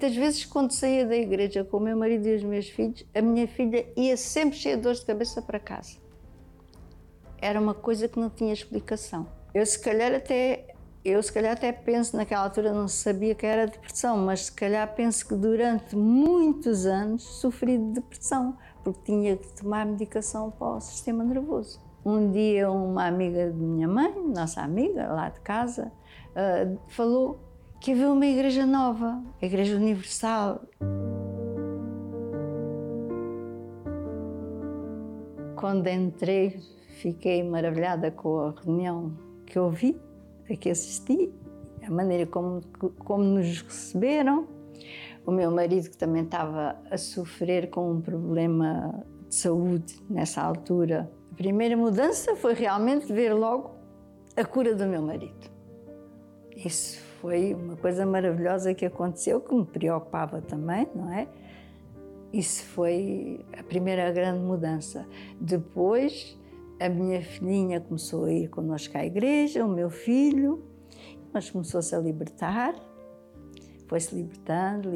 muitas vezes, quando saía da igreja com o meu marido e os meus filhos, a minha filha ia sempre cheia de dores de cabeça para casa. Era uma coisa que não tinha explicação. Eu se calhar até penso, naquela altura não sabia que era depressão, mas se calhar penso que durante muitos anos sofri de depressão, porque tinha que tomar medicação para o sistema nervoso. Um dia uma amiga de minha mãe, nossa amiga lá de casa, falou que havia uma igreja nova, a Igreja Universal. Quando entrei, fiquei maravilhada com a reunião que ouvi, a que assisti, a maneira como nos receberam. O meu marido, que também estava a sofrer com um problema de saúde nessa altura. A primeira mudança foi realmente ver logo a cura do meu marido. Isso foi uma coisa maravilhosa que aconteceu, que me preocupava também, não é? Isso foi a primeira grande mudança. Depois, a minha filhinha começou a ir connosco à igreja, o meu filho, mas começou-se a libertar, foi-se libertando.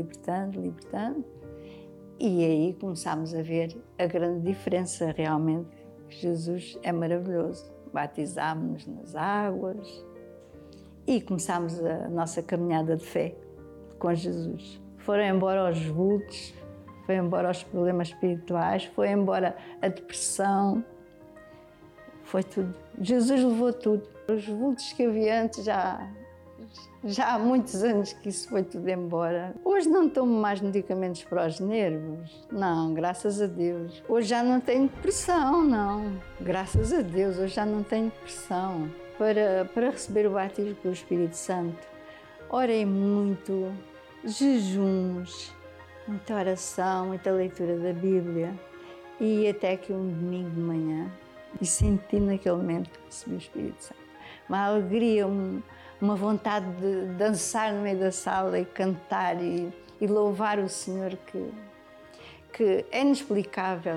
E aí começámos a ver a grande diferença, realmente, que Jesus é maravilhoso. Batizámos-nos nas águas e começámos a nossa caminhada de fé com Jesus. Foram embora os vultos, foi embora os problemas espirituais, foi embora a depressão, foi tudo. Jesus levou tudo. Os vultos que havia antes já há muitos anos que isso foi tudo embora. Hoje não tomo mais medicamentos para os nervos, não, graças a Deus. Hoje já não tenho depressão, não, graças a Deus, hoje já não tenho depressão. Para receber o batismo com o Espírito Santo, orei muito, jejuns, muita oração, muita leitura da Bíblia, e até que um domingo de manhã, e senti naquele momento que recebi o Espírito Santo. Uma alegria, uma vontade de dançar no meio da sala e cantar e louvar o Senhor, que é inexplicável.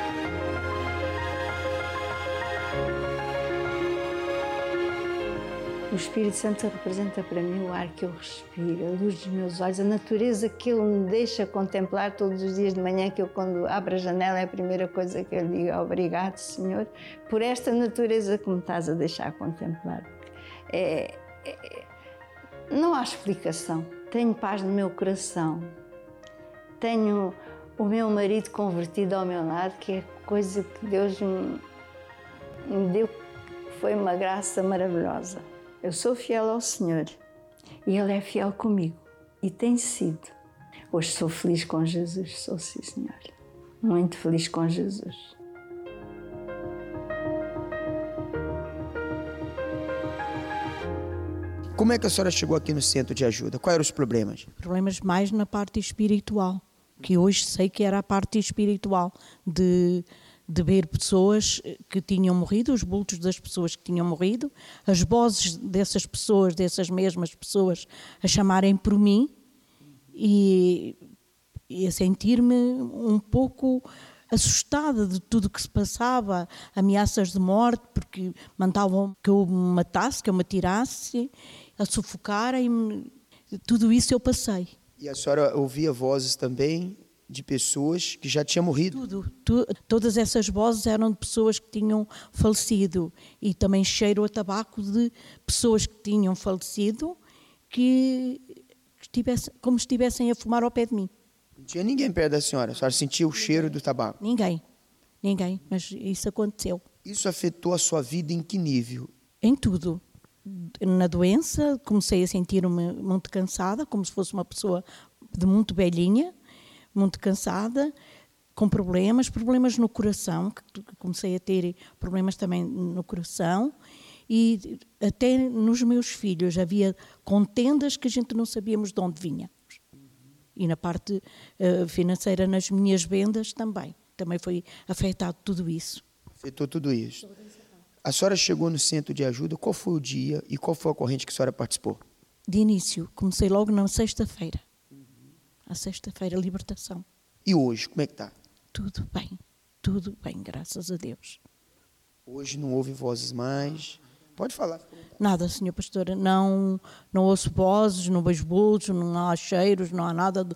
O Espírito Santo representa para mim o ar que eu respiro, a luz dos meus olhos, a natureza que Ele me deixa contemplar todos os dias de manhã, que eu, quando abro a janela, é a primeira coisa que eu digo: obrigado, Senhor, por esta natureza que me estás a deixar contemplar. Não há explicação. Tenho paz no meu coração. Tenho o meu marido convertido ao meu lado, que é coisa que Deus me deu, foi uma graça maravilhosa. Eu sou fiel ao Senhor e Ele é fiel comigo e tem sido. Hoje sou feliz com Jesus, sou, sim, Senhor. Muito feliz com Jesus. Como é que a senhora chegou aqui no centro de ajuda? Quais eram os problemas? Problemas mais na parte espiritual, que hoje sei que era a parte espiritual, de ver pessoas que tinham morrido, os bultos das pessoas que tinham morrido, as vozes dessas pessoas, dessas mesmas pessoas, a chamarem por mim e a sentir-me um pouco assustada de tudo o que se passava, ameaças de morte, porque mandavam que eu me matasse, que eu me atirasse, a sufocarem-me, tudo isso eu passei. E a senhora ouvia vozes também de pessoas que já tinham morrido? Todas essas vozes eram de pessoas que tinham falecido, e também cheiro a tabaco de pessoas que tinham falecido, como estivessem a fumar ao pé de mim. Não tinha ninguém perto da senhora? A senhora sentia o cheiro do tabaco? Ninguém, mas isso aconteceu. Isso afetou a sua vida em que nível? Em tudo. Na doença, comecei a sentir-me muito cansada, como se fosse uma pessoa de muito velhinha, muito cansada, com problemas no coração, que comecei a ter problemas também no coração, e até nos meus filhos havia contendas que a gente não sabíamos de onde vinha. E na parte financeira, nas minhas vendas também foi afetado tudo isso. Afetou tudo isso. A senhora chegou no centro de ajuda, qual foi o dia e qual foi a corrente que a senhora participou? De início, comecei logo na sexta-feira. A sexta-feira, libertação. E hoje, como é que está? Tudo bem, graças a Deus. Hoje não ouve vozes mais? Pode falar. Nada, senhor pastor, não ouço vozes, não vejo bultos, não há cheiros, não há nada